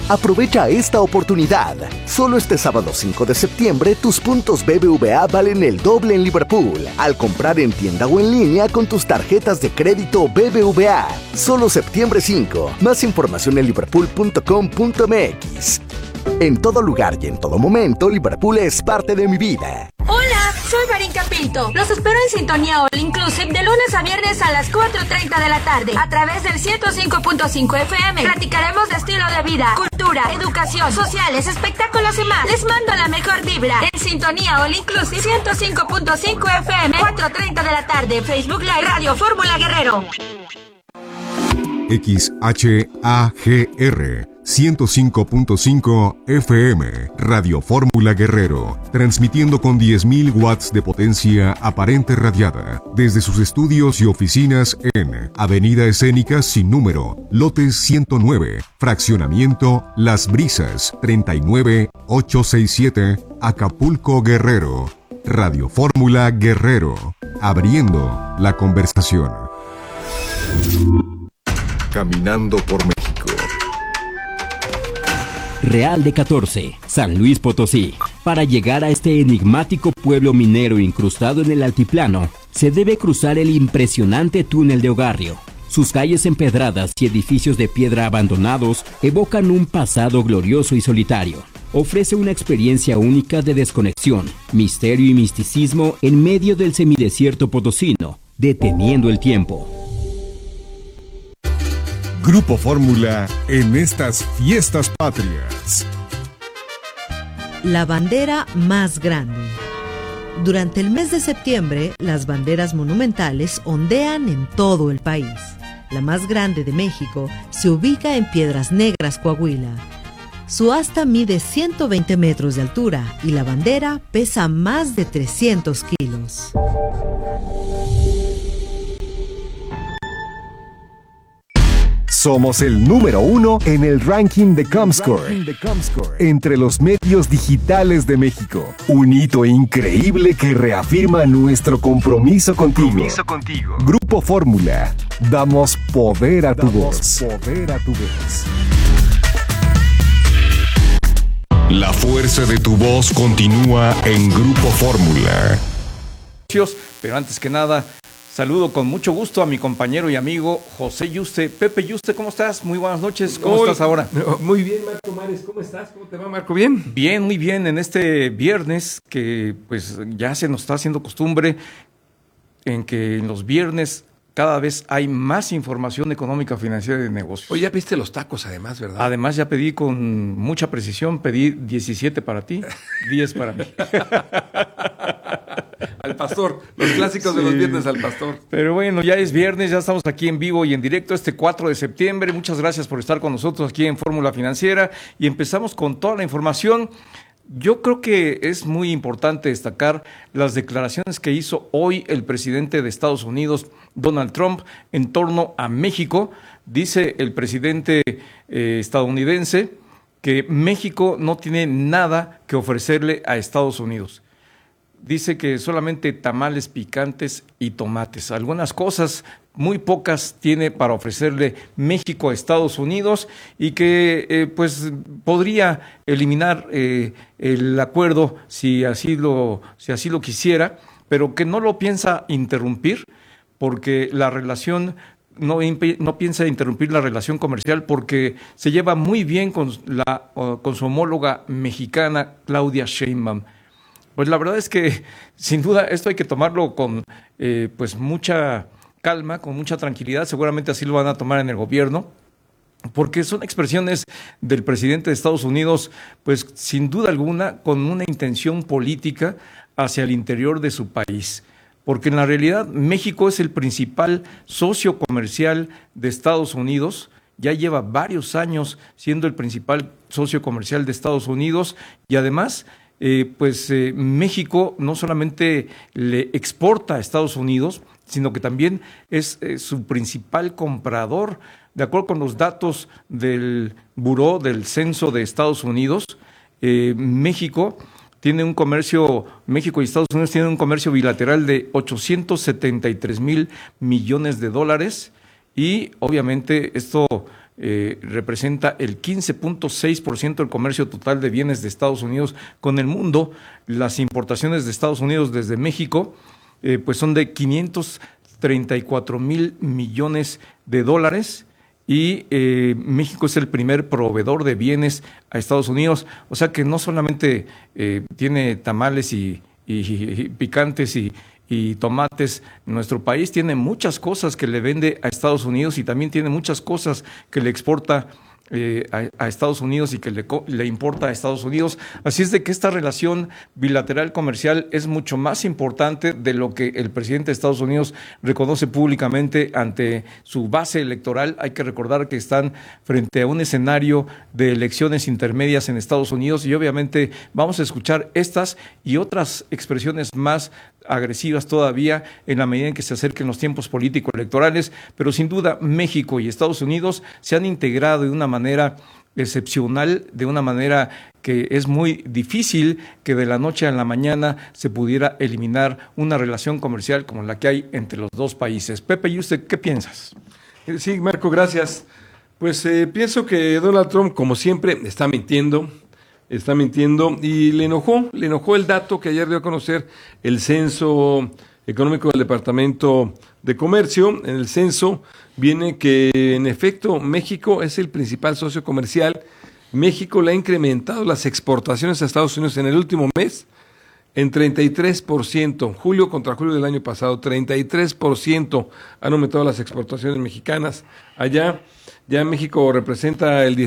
Aprovecha esta oportunidad. Solo este sábado 5 de septiembre, tus puntos BBVA valen el doble en Liverpool al comprar en tienda o en línea con tus tarjetas de crédito BBVA. Solo septiembre 5. Más información en liverpool.com.mx. En todo lugar y en todo momento, Liverpool es parte de mi vida. Hola, soy Marín Pinto. Los espero en Sintonía All Inclusive de lunes a viernes a las 4:30 de la tarde a través del 105.5 FM. Platicaremos de estilo de vida, cultura, educación, sociales, espectáculos y más. Les mando la mejor vibra en Sintonía All Inclusive 105.5 FM, 4:30 de la tarde. Facebook Live Radio Fórmula Guerrero. XHAGR 105.5 FM, Radio Fórmula Guerrero, transmitiendo con 10.000 watts de potencia aparente radiada, desde sus estudios y oficinas en Avenida Escénica sin número, lote 109, fraccionamiento Las Brisas, 39867, Acapulco, Guerrero. Radio Fórmula Guerrero, abriendo la conversación. Caminando por México. Real de 14, San Luis Potosí. Para llegar a este enigmático pueblo minero incrustado en el altiplano, se debe cruzar el impresionante túnel de Ogarrio. Sus calles empedradas y edificios de piedra abandonados evocan un pasado glorioso y solitario. Ofrece una experiencia única de desconexión, misterio y misticismo en medio del semidesierto potosino, deteniendo el tiempo. Grupo Fórmula en estas fiestas patrias. La bandera más grande. Durante el mes de septiembre, las banderas monumentales ondean en todo el país. La más grande de México se ubica en Piedras Negras, Coahuila. Su asta mide 120 metros de altura y la bandera pesa más de 300 kilos. Somos el número 1 en el ranking de Comscore entre los medios digitales de México. Un hito increíble que reafirma nuestro compromiso contigo. Grupo Fórmula. Damos poder a tu voz. La fuerza de tu voz continúa en Grupo Fórmula. Pero antes que nada, saludo con mucho gusto a mi compañero y amigo José Yuste. Pepe Yuste, ¿cómo estás? Muy buenas noches. ¿Cómo estás ahora? Muy bien, Marco Mares. ¿Cómo estás? ¿Cómo te va, Marco? ¿Bien? Bien, muy bien. En este viernes, que pues ya se nos está haciendo costumbre, en que en los viernes cada vez hay más información económica, financiera y de negocios. Oye, ya viste los tacos además, ¿verdad? Además ya pedí con mucha precisión, pedí 17 para ti, 10 para mí. Al pastor, los clásicos de los viernes al pastor. Pero bueno, ya es viernes, ya estamos aquí en vivo y en directo este 4 de septiembre. Muchas gracias por estar con nosotros aquí en Fórmula Financiera y empezamos con toda la información. Yo creo que es muy importante destacar las declaraciones que hizo hoy el presidente de Estados Unidos, Donald Trump, en torno a México. Dice el presidente estadounidense que México no tiene nada que ofrecerle a Estados Unidos. Dice que solamente tamales picantes y tomates. Algunas cosas, muy pocas, tiene para ofrecerle México a Estados Unidos y que pues podría eliminar el acuerdo si así lo quisiera, pero que no lo piensa interrumpir porque la relación no piensa interrumpir la relación comercial porque se lleva muy bien con su homóloga mexicana Claudia Sheinbaum. Pues la verdad es que, sin duda, esto hay que tomarlo con pues mucha calma, con mucha tranquilidad. Seguramente así lo van a tomar en el gobierno, porque son expresiones del presidente de Estados Unidos, pues sin duda alguna, con una intención política hacia el interior de su país. Porque en la realidad México es el principal socio comercial de Estados Unidos. Ya lleva varios años siendo el principal socio comercial de Estados Unidos y además México no solamente le exporta a Estados Unidos, sino que también es su principal comprador. De acuerdo con los datos del Buró del Censo de Estados Unidos, México y Estados Unidos tienen un comercio bilateral de 873 mil millones de dólares y obviamente esto representa el 15.6% del comercio total de bienes de Estados Unidos con el mundo. Las importaciones de Estados Unidos desde México pues son de 534 millones de dólares. Y México es el primer proveedor de bienes a Estados Unidos, o sea que no solamente tiene tamales y picantes y tomates, nuestro país tiene muchas cosas que le vende a Estados Unidos y también tiene muchas cosas que le exporta a Estados Unidos y que le importa a Estados Unidos. Así es de que esta relación bilateral comercial es mucho más importante de lo que el presidente de Estados Unidos reconoce públicamente ante su base electoral. Hay que recordar que están frente a un escenario de elecciones intermedias en Estados Unidos y obviamente vamos a escuchar estas y otras expresiones más agresivas todavía en la medida en que se acerquen los tiempos político-electorales, pero sin duda México y Estados Unidos se han integrado de una manera excepcional, de una manera que es muy difícil que de la noche a la mañana se pudiera eliminar una relación comercial como la que hay entre los dos países. Pepe, ¿y usted qué piensas? Sí, Marco, gracias. Pues pienso que Donald Trump, como siempre, está mintiendo y le enojó el dato que ayer dio a conocer el censo económico del Departamento de Comercio. En el censo viene que en efecto México es el principal socio comercial. México le ha incrementado las exportaciones a Estados Unidos en el último mes en 33%, julio contra julio del año pasado, 33% han aumentado las exportaciones mexicanas. Allá ya México representa el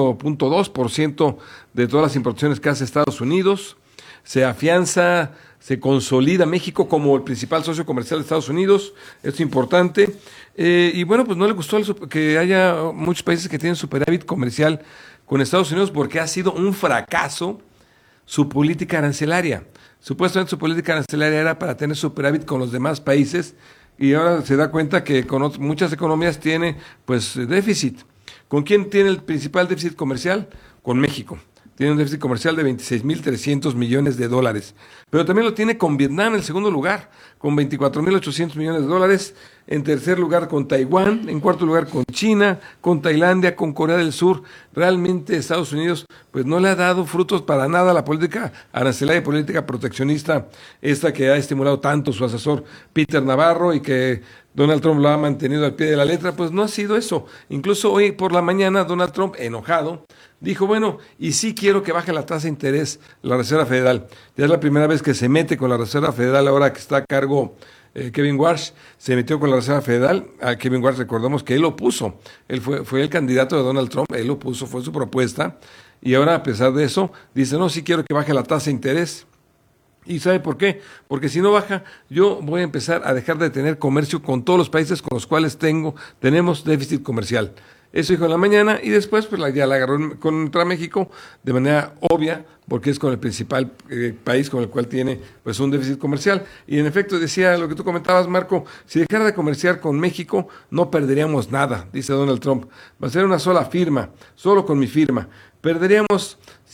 18.2% de todas las importaciones que hace Estados Unidos. Se afianza, se consolida México como el principal socio comercial de Estados Unidos. Esto es importante. Y bueno, pues no le gustó que haya muchos países que tienen superávit comercial con Estados Unidos porque ha sido un fracaso su política arancelaria. Supuestamente su política arancelaria era para tener superávit con los demás países y ahora se da cuenta que con muchas economías tiene pues déficit. ¿Con quién tiene el principal déficit comercial? Con México. Tiene un déficit comercial de 26.300 millones de dólares. Pero también lo tiene con Vietnam en el segundo lugar, con 24.800 millones de dólares. En tercer lugar con Taiwán, en cuarto lugar con China, con Tailandia, con Corea del Sur. Realmente Estados Unidos pues no le ha dado frutos para nada a la política arancelaria y política proteccionista, esta que ha estimulado tanto su asesor Peter Navarro y que Donald Trump lo ha mantenido al pie de la letra, pues no ha sido eso. Incluso hoy por la mañana Donald Trump, enojado, dijo, bueno, y sí quiero que baje la tasa de interés la Reserva Federal. Ya es la primera vez que se mete con la Reserva Federal ahora que está a cargo Kevin Warsh, se metió con la Reserva Federal. A Kevin Warsh recordamos que él lo puso, él fue el candidato de Donald Trump, él lo puso, fue su propuesta, y ahora a pesar de eso, dice, no, sí quiero que baje la tasa de interés. ¿Y sabe por qué? Porque si no baja, yo voy a empezar a dejar de tener comercio con todos los países con los cuales tenemos déficit comercial. Eso dijo en la mañana y después pues ya la agarró contra México de manera obvia porque es con el principal país con el cual tiene pues un déficit comercial. Y en efecto decía lo que tú comentabas, Marco, si dejara de comerciar con México no perderíamos nada, dice Donald Trump. Va a ser una sola firma, solo con mi firma. Perdemos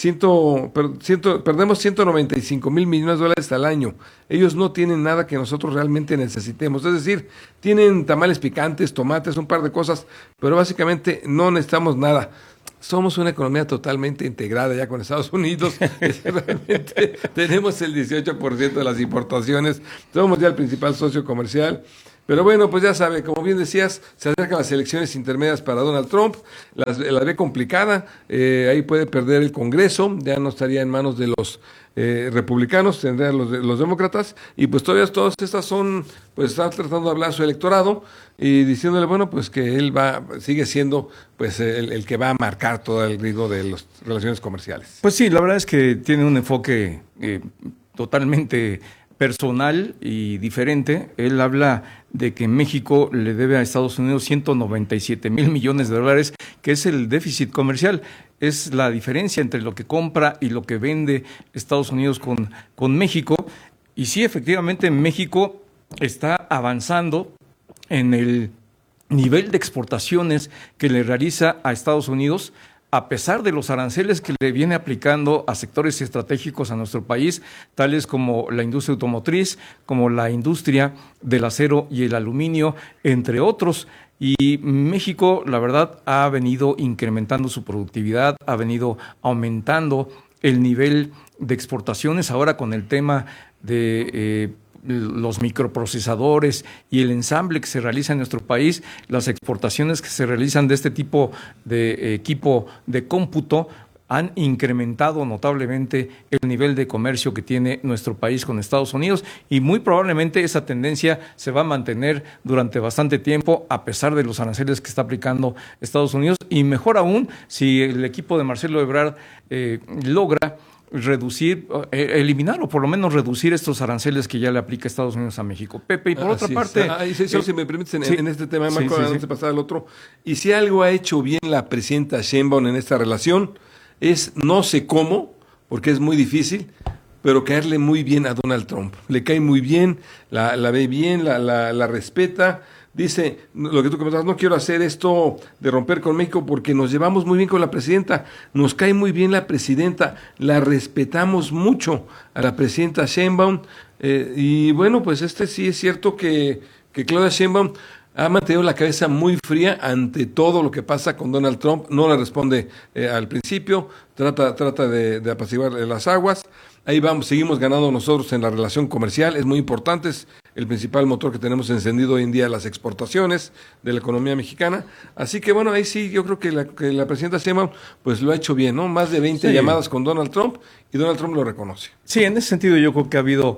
195,000 millones de dólares al año. Ellos no tienen nada que nosotros realmente necesitemos. Es decir, tienen tamales picantes, tomates, un par de cosas, pero básicamente no necesitamos nada. Somos una economía totalmente integrada ya con Estados Unidos. Realmente tenemos el 18% de las importaciones. Somos ya el principal socio comercial. Pero bueno, pues ya sabe, como bien decías, se acercan las elecciones intermedias para Donald Trump, la ve complicada, ahí puede perder el Congreso, ya no estaría en manos de los republicanos, tendrían los demócratas, y pues todas estas son, pues está tratando de hablar a su electorado y diciéndole, bueno, pues que él sigue siendo pues el que va a marcar todo el ritmo de las relaciones comerciales. Pues sí, la verdad es que tiene un enfoque totalmente personal y diferente. Él habla de que México le debe a Estados Unidos 197,000 millones de dólares, que es el déficit comercial. Es la diferencia entre lo que compra y lo que vende Estados Unidos con México. Y sí, efectivamente, México está avanzando en el nivel de exportaciones que le realiza a Estados Unidos, a pesar de los aranceles que le viene aplicando a sectores estratégicos a nuestro país, tales como la industria automotriz, como la industria del acero y el aluminio, entre otros. Y México, la verdad, ha venido incrementando su productividad, ha venido aumentando el nivel de exportaciones. Ahora con el tema de los microprocesadores y el ensamble que se realiza en nuestro país, las exportaciones que se realizan de este tipo de equipo de cómputo han incrementado notablemente el nivel de comercio que tiene nuestro país con Estados Unidos, y muy probablemente esa tendencia se va a mantener durante bastante tiempo a pesar de los aranceles que está aplicando Estados Unidos, y mejor aún si el equipo de Marcelo Ebrard logra reducir, eliminar o por lo menos reducir estos aranceles que ya le aplica Estados Unidos a México. Pepe, y por otra parte... si me permites, en este tema, Marco, antes de pasar al otro, y si algo ha hecho bien la presidenta Sheinbaum en esta relación, es, no sé cómo, porque es muy difícil, pero caerle muy bien a Donald Trump. Le cae muy bien, la ve bien, la respeta. Dice, lo que tú comentabas, no quiero hacer esto de romper con México porque nos llevamos muy bien con la presidenta, nos cae muy bien la presidenta, la respetamos mucho a la presidenta Sheinbaum, y bueno, pues sí es cierto que Claudia Sheinbaum ha mantenido la cabeza muy fría ante todo lo que pasa con Donald Trump, no le responde al principio, trata de apaciguar las aguas. Ahí vamos, seguimos ganando nosotros en la relación comercial, es muy importante, es el principal motor que tenemos encendido hoy en día, las exportaciones de la economía mexicana. Así que bueno, ahí sí, yo creo que la presidenta Sheinbaum pues lo ha hecho bien, ¿no? Más de 20 llamadas con Donald Trump, y Donald Trump lo reconoce. Sí, en ese sentido yo creo que ha habido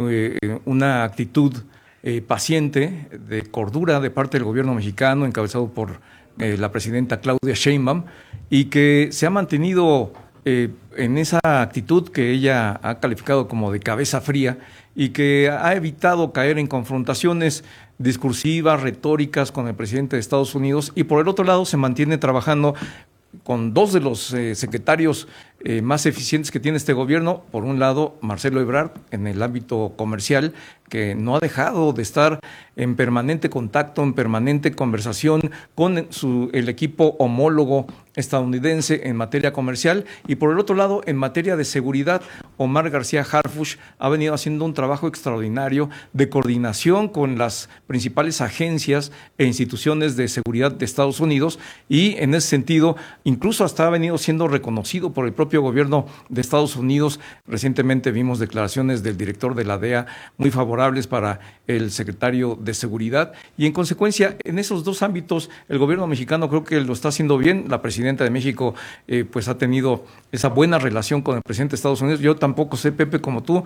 una actitud paciente, de cordura de parte del gobierno mexicano, encabezado por la presidenta Claudia Sheinbaum, y que se ha mantenido en esa actitud que ella ha calificado como de cabeza fría, y que ha evitado caer en confrontaciones discursivas, retóricas con el presidente de Estados Unidos, y por el otro lado se mantiene trabajando con dos de los secretarios más eficientes que tiene este gobierno. Por un lado, Marcelo Ebrard, en el ámbito comercial, que no ha dejado de estar en permanente contacto, en permanente conversación con el equipo homólogo estadounidense en materia comercial. Y por el otro lado, en materia de seguridad, Omar García Harfuch ha venido haciendo un trabajo extraordinario de coordinación con las principales agencias e instituciones de seguridad de Estados Unidos, y en ese sentido incluso hasta ha venido siendo reconocido por el propio gobierno de Estados Unidos. Recientemente vimos declaraciones del director de la DEA muy favorables para el secretario de Seguridad, y en consecuencia en esos dos ámbitos el gobierno mexicano creo que lo está haciendo bien. La presidenta de México pues ha tenido esa buena relación con el presidente de Estados Unidos. Yo tampoco sé, Pepe, como tú,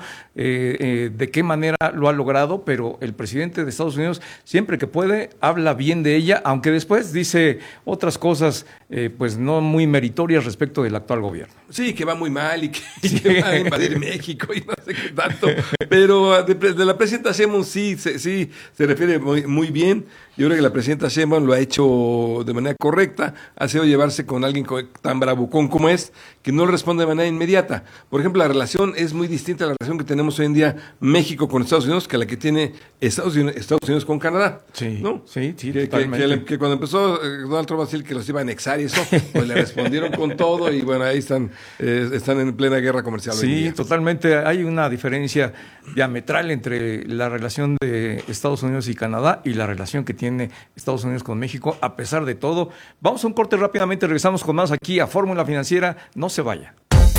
de qué manera lo ha logrado, pero el presidente de Estados Unidos siempre que puede habla bien de ella, aunque después dice otras cosas pues no muy meritorias respecto del actual gobierno. Sí, que va muy mal y que va a invadir México y no sé qué tanto, pero de la presidenta Sheinbaum sí se refiere muy bien. Yo creo que la presidenta Sheinbaum lo ha hecho de manera correcta, ha sido llevarse con alguien tan bravucón como es, que no le responde de manera inmediata. Por ejemplo, la relación es muy distinta a la relación que tenemos hoy en día México con Estados Unidos que la que tiene Estados Unidos con Canadá. Sí, ¿no? Sí, totalmente. Que cuando empezó Donald Trump a decir que los iba a anexar y eso, pues le respondieron con todo, y bueno, ahí están en plena guerra comercial. Sí, totalmente. Hay una diferencia diametral entre la relación de Estados Unidos y Canadá y la relación que tiene Estados Unidos con México, a pesar de todo. Vamos a un corte rápidamente, regresamos con más aquí a Fórmula Financiera. No se vaya.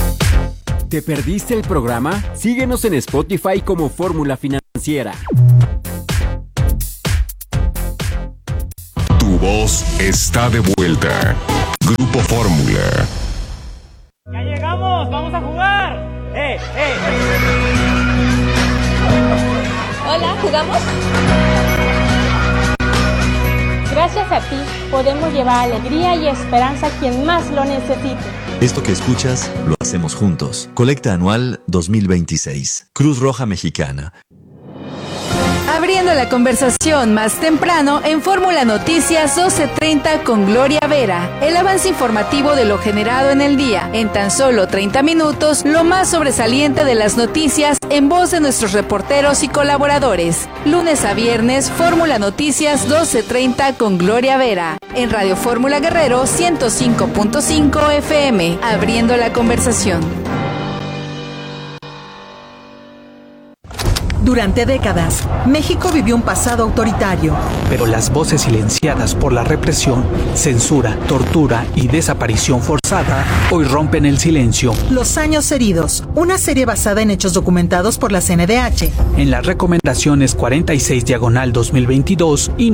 ¿Te perdiste el programa? Síguenos en Spotify como Fórmula Financiera. Tu voz está de vuelta. Grupo Fórmula. ¡Ya llegamos! ¡Vamos a jugar! Hola, ¿jugamos? Gracias a ti podemos llevar alegría y esperanza a quien más lo necesite. Esto que escuchas lo hacemos juntos. Colecta anual 2026. Cruz Roja Mexicana. Abriendo la conversación más temprano en Fórmula Noticias 12:30 con Gloria Vera. El avance informativo de lo generado en el día. En tan solo 30 minutos, lo más sobresaliente de las noticias en voz de nuestros reporteros y colaboradores. Lunes a viernes, Fórmula Noticias 12:30 con Gloria Vera. En Radio Fórmula Guerrero 105.5 FM. Abriendo la conversación. Durante décadas, México vivió un pasado autoritario. Pero las voces silenciadas por la represión, censura, tortura y desaparición forzada hoy rompen el silencio. Los años heridos, una serie basada en hechos documentados por la CNDH. En las recomendaciones 46/2022 y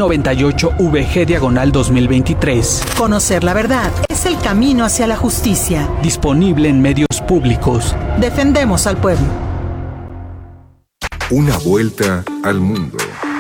98/VG/2023. Conocer la verdad es el camino hacia la justicia. Disponible en medios públicos. Defendemos al pueblo. Una vuelta al mundo.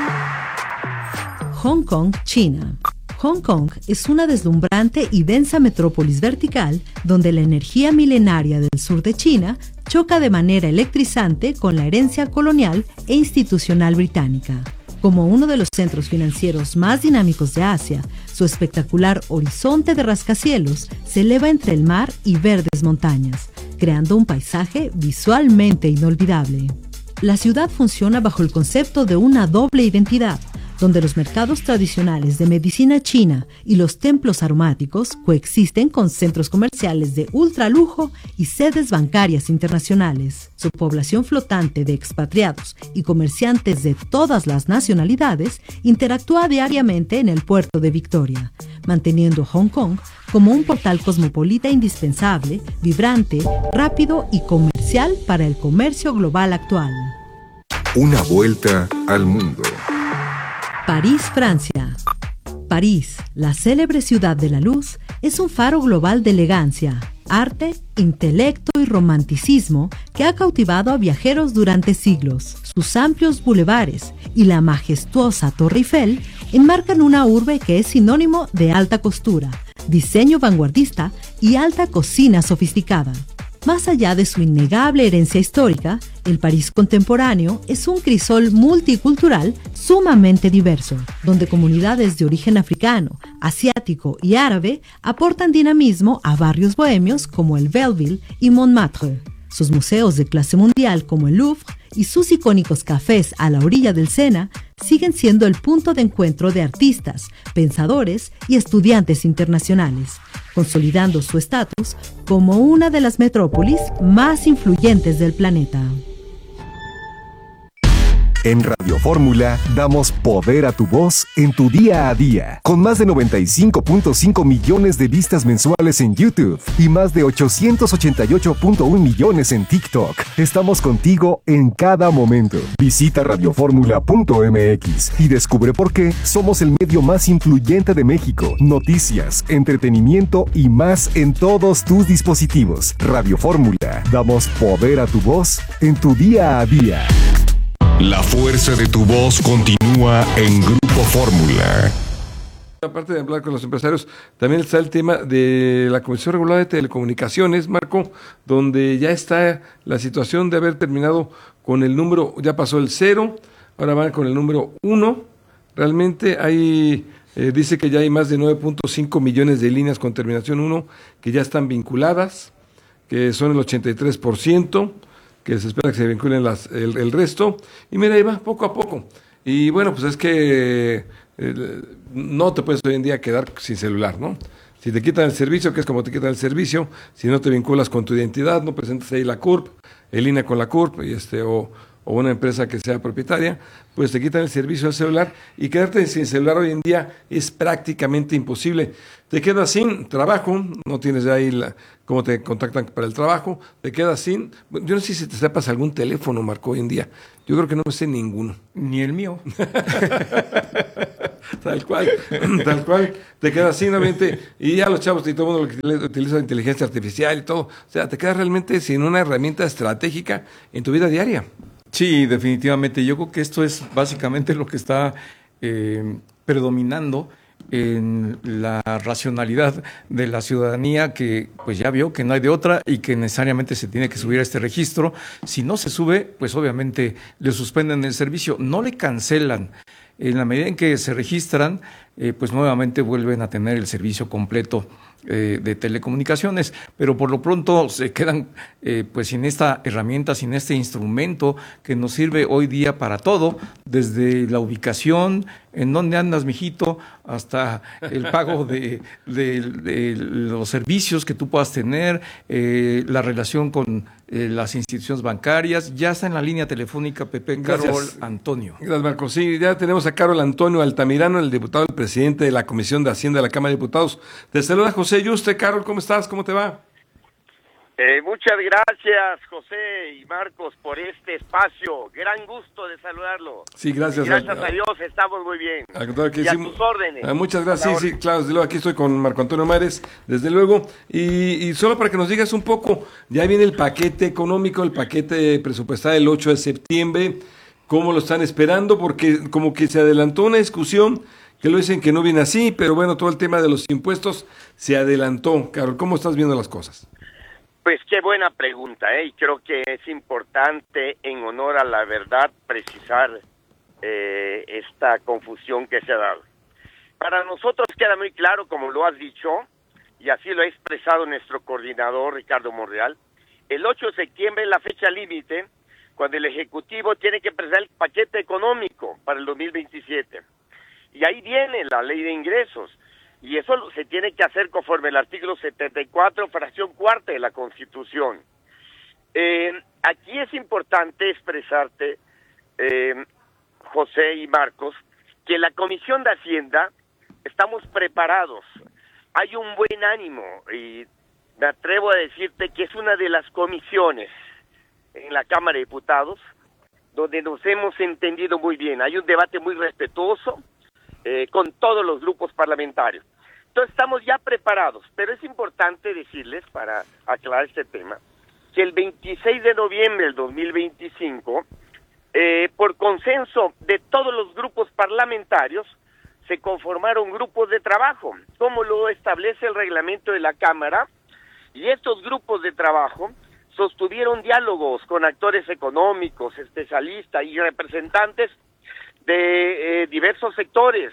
Hong Kong, China. Hong Kong es una deslumbrante y densa metrópolis vertical donde la energía milenaria del sur de China choca de manera electrizante con la herencia colonial e institucional británica. Como uno de los centros financieros más dinámicos de Asia, su espectacular horizonte de rascacielos se eleva entre el mar y verdes montañas, creando un paisaje visualmente inolvidable. La ciudad funciona bajo el concepto de una doble identidad, donde los mercados tradicionales de medicina china y los templos aromáticos coexisten con centros comerciales de ultralujo y sedes bancarias internacionales. Su población flotante de expatriados y comerciantes de todas las nacionalidades interactúa diariamente en el puerto de Victoria, manteniendo Hong Kong como un portal cosmopolita indispensable, vibrante, rápido y comercial para el comercio global actual. Una vuelta al mundo. París, Francia. París, la célebre ciudad de la luz, es un faro global de elegancia, arte, intelecto y romanticismo que ha cautivado a viajeros durante siglos. Sus amplios bulevares y la majestuosa Torre Eiffel enmarcan una urbe que es sinónimo de alta costura, diseño vanguardista y alta cocina sofisticada. Más allá de su innegable herencia histórica, el París contemporáneo es un crisol multicultural sumamente diverso, donde comunidades de origen africano, asiático y árabe aportan dinamismo a barrios bohemios como el Belleville y Montmartre. Sus museos de clase mundial como el Louvre y sus icónicos cafés a la orilla del Sena siguen siendo el punto de encuentro de artistas, pensadores y estudiantes internacionales, consolidando su estatus como una de las metrópolis más influyentes del planeta. En Radio Fórmula damos poder a tu voz en tu día a día. Con más de 95.5 millones de vistas mensuales en YouTube y más de 888.1 millones en TikTok. Estamos contigo en cada momento. Visita radioformula.mx y descubre por qué somos el medio más influyente de México. Noticias, entretenimiento y más en todos tus dispositivos. Radio Fórmula. Damos poder a tu voz en tu día a día. La fuerza de tu voz continúa en Grupo Fórmula. Aparte de hablar con los empresarios, también está el tema de la Comisión Reguladora de Telecomunicaciones, Marco, donde ya está la situación de haber terminado con el número, ya pasó el 0, ahora van con el número 1. Realmente hay, dice que ya hay más de 9.5 millones de líneas con terminación 1 que ya están vinculadas, que son el 83%. Que se espera que se vinculen el resto, y mira, ahí va, poco a poco. Y bueno, pues es que no te puedes hoy en día quedar sin celular, ¿no? Si te quitan el servicio, que es como te quitan el servicio, si no te vinculas con tu identidad, no presentas ahí la CURP, en línea con la CURP, o una empresa que sea propietaria, pues te quitan el servicio del celular, y quedarte sin celular hoy en día es prácticamente imposible. Te quedas sin trabajo, no tienes ya ahí cómo te contactan para el trabajo, te quedas sin. Yo no sé si te sepas algún teléfono, Marco, hoy en día. Yo creo que no me sé ninguno. Ni el mío. Tal cual, te quedas sin, obviamente, y ya los chavos y todo el mundo utiliza inteligencia artificial y todo. O sea, te quedas realmente sin una herramienta estratégica en tu vida diaria. Sí, definitivamente. Yo creo que esto es básicamente lo que está predominando en la racionalidad de la ciudadanía, que pues ya vio que no hay de otra y que necesariamente se tiene que subir a este registro. Si no se sube, pues obviamente le suspenden el servicio, no le cancelan. En la medida en que se registran, pues nuevamente vuelven a tener el servicio completo de telecomunicaciones, pero por lo pronto se quedan pues sin esta herramienta, sin este instrumento que nos sirve hoy día para todo, desde la ubicación, ¿en dónde andas, mijito? Hasta el pago de los servicios que tú puedas tener, la relación con las instituciones bancarias. Ya está en la línea telefónica Pepe. Gracias. Carol Antonio. Gracias, Marco. Sí, ya tenemos a Carol Antonio Altamirano, el diputado, el presidente de la Comisión de Hacienda de la Cámara de Diputados. Te saluda José Yuste. Carol, ¿cómo estás? ¿Cómo te va? Muchas gracias, José y Marcos, por este espacio. Gran gusto de saludarlo. Sí, gracias. Y gracias a Dios, estamos muy bien. A tus órdenes. Muchas gracias. Sí, claro, desde luego, aquí estoy con Marco Antonio Mares, desde luego. Y solo para que nos digas un poco, ya viene el paquete económico, el paquete presupuestal el 8 de septiembre. ¿Cómo lo están esperando? Porque como que se adelantó una discusión, que lo dicen que no viene así, pero bueno, todo el tema de los impuestos se adelantó. Carol, ¿cómo estás viendo las cosas? Pues qué buena pregunta, y creo que es importante, en honor a la verdad, precisar esta confusión que se ha dado. Para nosotros queda muy claro, como lo has dicho, y así lo ha expresado nuestro coordinador Ricardo Monreal, el 8 de septiembre es la fecha límite cuando el Ejecutivo tiene que presentar el paquete económico para el 2027. Y ahí viene la ley de ingresos. Y eso se tiene que hacer conforme el artículo 74, fracción cuarta de la Constitución. Aquí es importante expresarte, José y Marcos, que la Comisión de Hacienda estamos preparados. Hay un buen ánimo y me atrevo a decirte que es una de las comisiones en la Cámara de Diputados donde nos hemos entendido muy bien. Hay un debate muy respetuoso con todos los grupos parlamentarios. Entonces estamos ya preparados, pero es importante decirles, para aclarar este tema, que el 26 de noviembre del 2025, por consenso de todos los grupos parlamentarios, se conformaron grupos de trabajo, como lo establece el reglamento de la Cámara, y estos grupos de trabajo sostuvieron diálogos con actores económicos, especialistas y representantes de diversos sectores.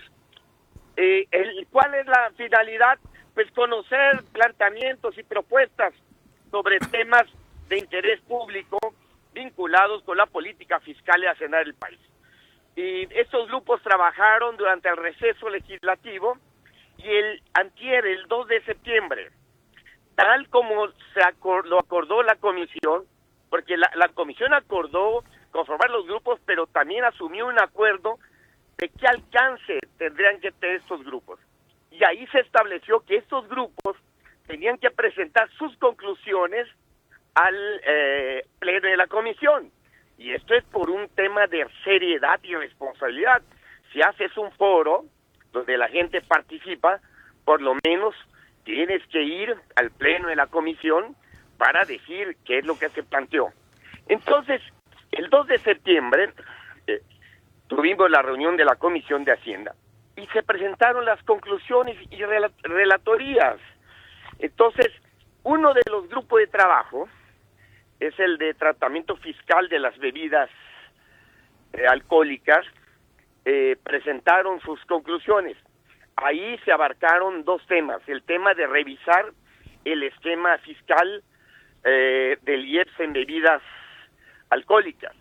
¿Cuál es la finalidad? Pues conocer planteamientos y propuestas sobre temas de interés público vinculados con la política fiscal y hacendaria del país. Y estos grupos trabajaron durante el receso legislativo y el 2 de septiembre, tal como lo acordó la comisión, porque la comisión acordó conformar los grupos, pero también asumió un acuerdo de qué alcance tendrían que tener estos grupos. Y ahí se estableció que estos grupos tenían que presentar sus conclusiones al pleno de la comisión. Y esto es por un tema de seriedad y responsabilidad. Si haces un foro donde la gente participa, por lo menos tienes que ir al pleno de la comisión para decir qué es lo que se planteó. Entonces, el 2 de septiembre tuvimos la reunión de la Comisión de Hacienda y se presentaron las conclusiones y relatorías. Entonces, uno de los grupos de trabajo es el de tratamiento fiscal de las bebidas alcohólicas. Presentaron sus conclusiones. Ahí se abarcaron dos temas: el tema de revisar el esquema fiscal del IEPS en bebidas alcohólicas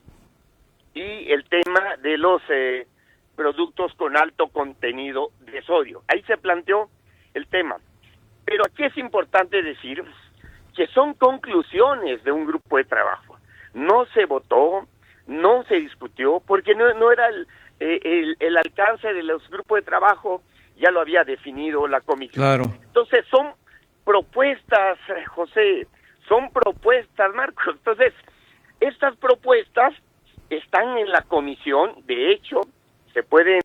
y el tema de los productos con alto contenido de sodio. Ahí se planteó el tema. Pero aquí es importante decir que son conclusiones de un grupo de trabajo. No se votó, no se discutió, porque no era el alcance de los grupos de trabajo, ya lo había definido la comisión. Claro. Entonces son propuestas, José, son propuestas, Marcos. Entonces, estas propuestas están en la comisión. De hecho, se pueden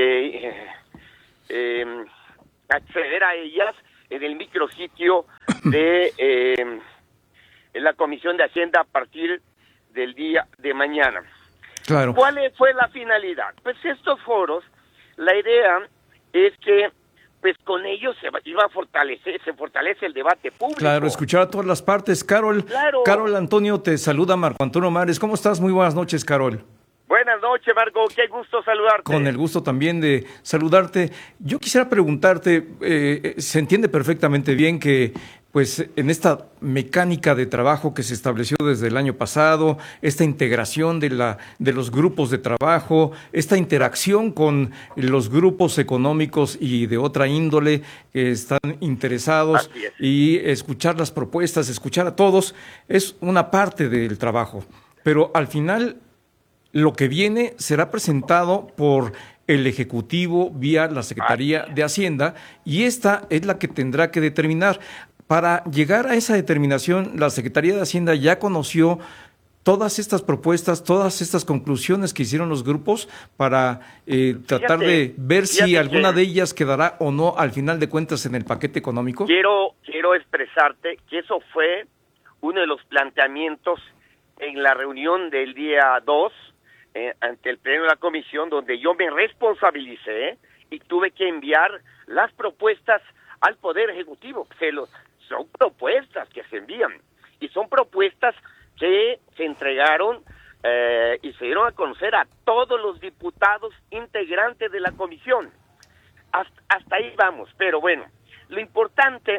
acceder a ellas en el micrositio de la Comisión de Hacienda a partir del día de mañana. Claro. ¿Cuál fue la finalidad? Pues estos foros, la idea es que pues con ellos se fortalece el debate público. Claro, escuchar a todas las partes. Carol, claro. Carol Antonio, te saluda Marco Antonio Mares. ¿Cómo estás? Muy buenas noches, Carol. Buenas noches, Marco. Qué gusto saludarte. Con el gusto también de saludarte. Yo quisiera preguntarte, se entiende perfectamente bien que pues en esta mecánica de trabajo que se estableció desde el año pasado, esta integración de los grupos de trabajo, esta interacción con los grupos económicos y de otra índole que están interesados, y escuchar las propuestas, escuchar a todos, es una parte del trabajo. Pero al final lo que viene será presentado por el Ejecutivo vía la Secretaría de Hacienda, y esta es la que tendrá que determinar. Para llegar a esa determinación, la Secretaría de Hacienda ya conoció todas estas propuestas, todas estas conclusiones que hicieron los grupos para tratar de ver si alguna de ellas quedará o no al final de cuentas en el paquete económico. Quiero expresarte que eso fue uno de los planteamientos en la reunión del día 2 ante el pleno de la comisión, donde yo me responsabilicé y tuve que enviar las propuestas al Poder Ejecutivo. Son propuestas que se envían, y son propuestas que se entregaron y se dieron a conocer a todos los diputados integrantes de la comisión. Hasta ahí vamos, pero bueno, lo importante,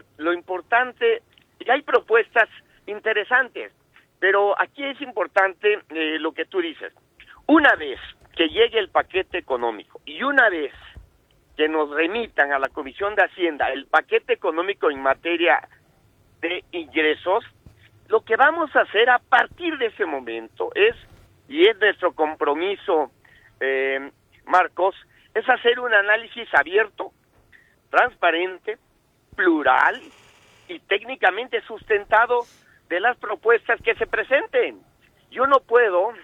y hay propuestas interesantes, pero aquí es importante lo que tú dices. Una vez que llegue el paquete económico y una vez que nos remitan a la Comisión de Hacienda el paquete económico en materia de ingresos, lo que vamos a hacer a partir de ese momento es nuestro compromiso, Marcos, es hacer un análisis abierto, transparente, plural y técnicamente sustentado de las propuestas que se presenten. Yo no puedo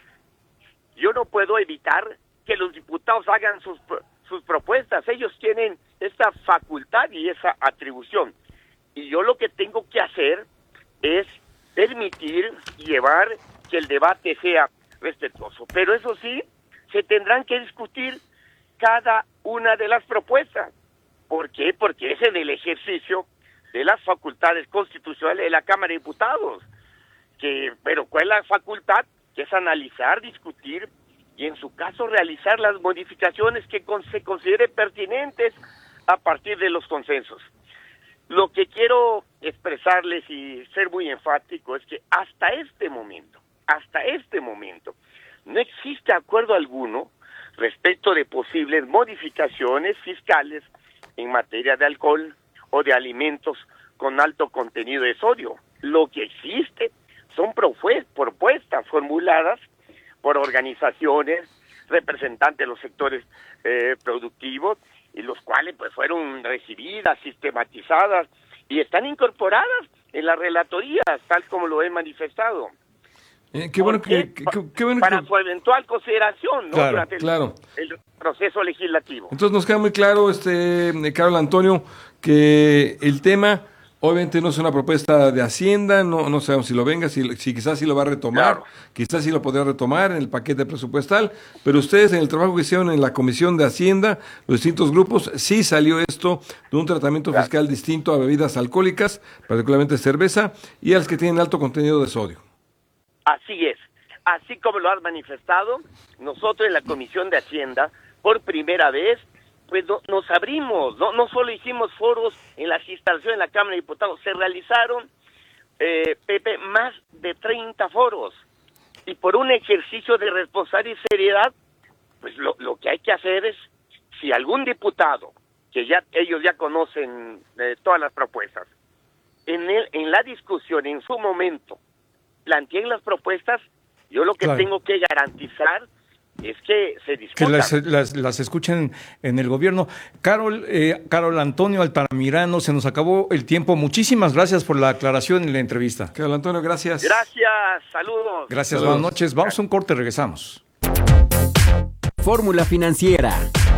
evitar que los diputados hagan sus propuestas. Ellos tienen esa facultad y esa atribución. Y yo lo que tengo que hacer es permitir llevar que el debate sea respetuoso. Pero eso sí, se tendrán que discutir cada una de las propuestas. ¿Por qué? Porque es en el ejercicio de las facultades constitucionales de la Cámara de Diputados. Pero ¿cuál es la facultad? Que es analizar, discutir y en su caso realizar las modificaciones que se consideren pertinentes a partir de los consensos. Lo que quiero expresarles y ser muy enfático es que hasta este momento, no existe acuerdo alguno respecto de posibles modificaciones fiscales en materia de alcohol o de alimentos con alto contenido de sodio. Lo que existe son propuestas formuladas por organizaciones representantes de los sectores productivos, y los cuales pues fueron recibidas, sistematizadas y están incorporadas en las relatorías, tal como lo he manifestado. Qué bueno para su eventual consideración, ¿no? Claro, Durante el proceso legislativo. Entonces nos queda muy claro, Carol Antonio, que el tema obviamente no es una propuesta de Hacienda, no sabemos si lo venga, si quizás sí lo va a retomar, claro. Quizás sí lo podrá retomar en el paquete presupuestal, pero ustedes en el trabajo que hicieron en la Comisión de Hacienda, los distintos grupos, sí salió esto de un tratamiento fiscal distinto a bebidas alcohólicas, particularmente cerveza, y a las que tienen alto contenido de sodio. Así es, así como lo has manifestado, nosotros en la Comisión de Hacienda, por primera vez, pues nos abrimos, no solo hicimos foros en las instalaciones de la Cámara de Diputados, se realizaron, Pepe, más de 30 foros, y por un ejercicio de responsabilidad y seriedad, pues lo que hay que hacer es, si algún diputado, que ellos ya conocen todas las propuestas, en la discusión, en su momento, planteen las propuestas, yo lo que tengo que garantizar es que se discutan. Que las escuchen en el gobierno. Carol Antonio Altamirano, se nos acabó el tiempo. Muchísimas gracias por la aclaración y la entrevista. Carol Antonio, gracias. Gracias, saludos. Gracias, buenas noches. Vamos a un corte, regresamos. Fórmula Financiera.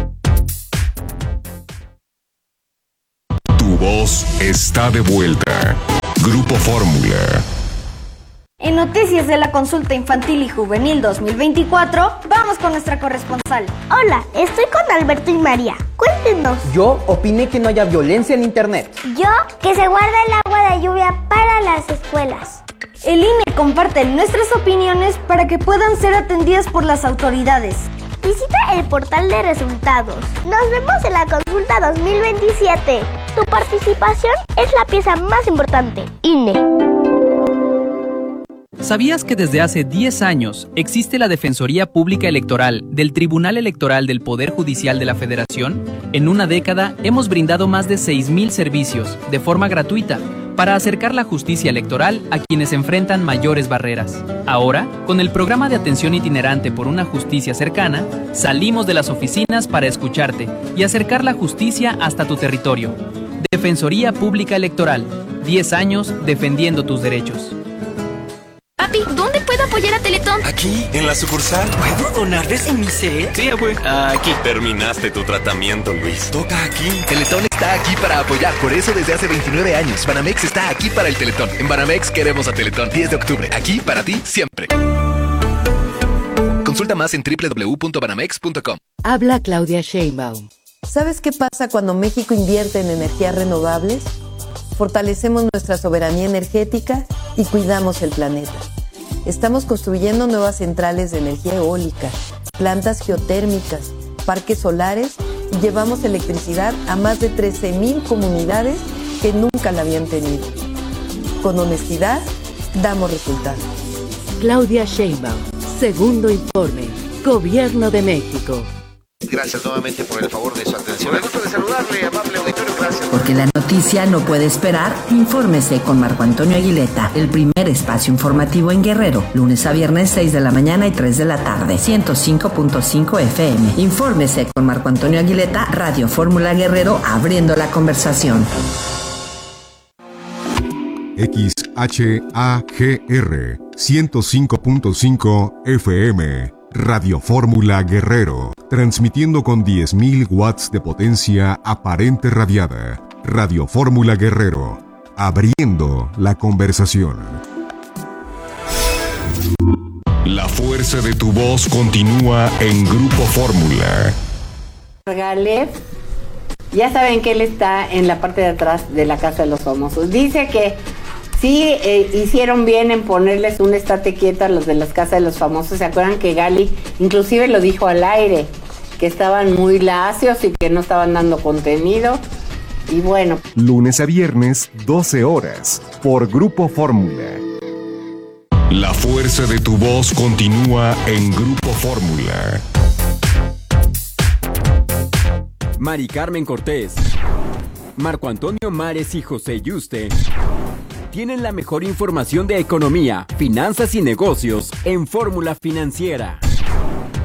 Tu voz está de vuelta. Grupo Fórmula. En Noticias de la Consulta Infantil y Juvenil 2024, vamos con nuestra corresponsal. Hola, estoy con Alberto y María. Cuéntenos. Yo opiné que no haya violencia en Internet. Yo, que se guarde el agua de lluvia para las escuelas. El INE comparte nuestras opiniones para que puedan ser atendidas por las autoridades. Visita el portal de resultados. Nos vemos en la consulta 2027. Tu participación es la pieza más importante. INE. ¿Sabías que desde hace 10 años existe la Defensoría Pública Electoral del Tribunal Electoral del Poder Judicial de la Federación? En una década hemos brindado más de 6,000 servicios de forma gratuita para acercar la justicia electoral a quienes enfrentan mayores barreras. Ahora, con el programa de atención itinerante por una justicia cercana, salimos de las oficinas para escucharte y acercar la justicia hasta tu territorio. Defensoría Pública Electoral, 10 años defendiendo tus derechos. Papi, ¿dónde puedo apoyar a Teletón? Aquí, en la sucursal. ¿Puedo donarles en mi set? Sí, abue. Aquí. Terminaste tu tratamiento, Luis. Toca aquí. Teletón está aquí para apoyar. Por eso desde hace 29 años, Banamex está aquí para el Teletón. En Banamex queremos a Teletón. 10 de octubre. Aquí para ti, siempre. Consulta más en www.banamex.com. Habla Claudia Sheinbaum. ¿Sabes qué pasa cuando México invierte en energías renovables? Fortalecemos nuestra soberanía energética y cuidamos el planeta. Estamos construyendo nuevas centrales de energía eólica, plantas geotérmicas, parques solares y llevamos electricidad a más de 13,000 comunidades que nunca la habían tenido. Con honestidad, damos resultados. Claudia Sheinbaum, segundo informe, Gobierno de México. Gracias nuevamente por el favor de su atención. Me gusta de saludarle, amable auditorio, gracias. Porque la noticia no puede esperar, infórmese con Marco Antonio Aguileta, el primer espacio informativo en Guerrero, lunes a viernes 6 de la mañana y 3 de la tarde, 105.5 FM. Infórmese con Marco Antonio Aguileta, Radio Fórmula Guerrero, abriendo la conversación. XHAGR 105.5 FM, Radio Fórmula Guerrero, transmitiendo con 10,000 watts de potencia aparente radiada. Radio Fórmula Guerrero, abriendo la conversación. La fuerza de tu voz continúa en Grupo Fórmula. Galef, ya saben que él está en la parte de atrás de la Casa de los Famosos. Dice que sí, hicieron bien en ponerles un estate quieto a los de las Casas de los Famosos. ¿Se acuerdan que Gali inclusive lo dijo al aire? Que estaban muy lacios y que no estaban dando contenido. Y bueno. Lunes a viernes, 12 horas, por Grupo Fórmula. La fuerza de tu voz continúa en Grupo Fórmula. Mari Carmen Cortés, Marco Antonio Mares y José Yuste tienen la mejor información de economía, finanzas y negocios en Fórmula Financiera.